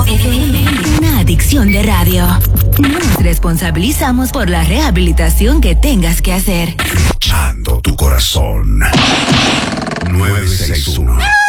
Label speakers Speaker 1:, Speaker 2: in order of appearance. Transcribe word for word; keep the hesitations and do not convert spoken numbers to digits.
Speaker 1: F M, una adicción de radio. No nos responsabilizamos por la rehabilitación que tengas que hacer.
Speaker 2: Escuchando tu corazón. nueve seis uno